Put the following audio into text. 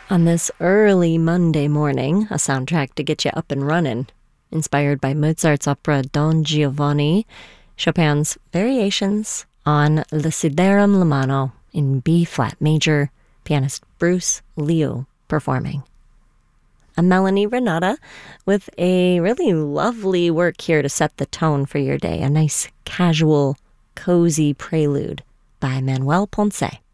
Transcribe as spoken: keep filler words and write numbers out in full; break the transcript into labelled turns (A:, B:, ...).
A: On this early Monday morning, a soundtrack to get you up and running, inspired by Mozart's opera Don Giovanni, Chopin's Variations on the Siderum Lamano in B-flat major, pianist Bruce Liu performing. I'm Melanie Renata with a really lovely work here to set the tone for your day, a nice, casual, cozy prelude by Manuel Ponce.